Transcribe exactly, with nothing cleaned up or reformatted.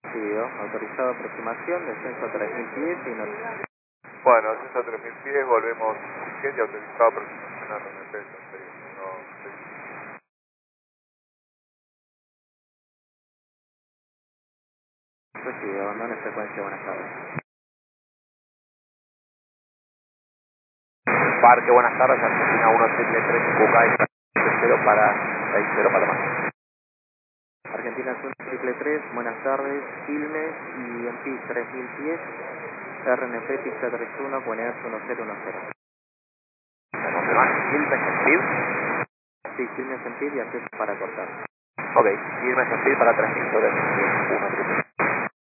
Recibido. Autorizado aproximación, descenso a tres mil pies y no... Bueno, descenso a tres mil pies, volvemos suficiente, autorizado aproximación a R N P, seis uno seis. Recibido, abandono en frecuencia, buenas tardes. Parque, buenas tardes, Argentina uno triple tres, Bucay, cero para seis cero para más. Argentina uno triple tres, buenas tardes, Quilmes y en PIS tres mil pies, R N P pista treinta y uno, Buenos uno cero uno cero. ¿Me confirman? ¿Quilmes en speed? Sí, Quilmes en PIS y acceso para cortar. Ok, Quilmes en speed para tres mil sobre uno triple.